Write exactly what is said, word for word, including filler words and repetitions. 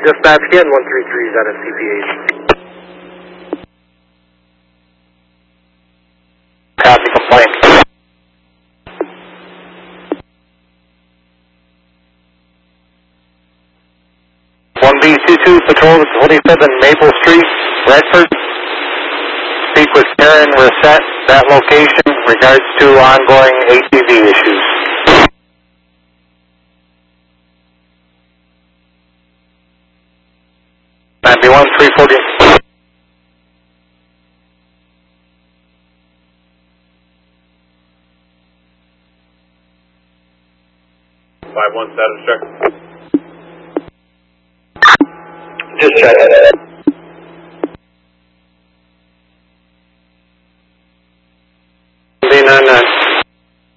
Dispatch again, one three three is at a C P H. Copy, complaint. one B two two patrol to twenty-seven Maple Street, Redford. Speak with Karen Reset, that location, regards to ongoing A T V issues. ninety-one three forty. five one status check. Just check.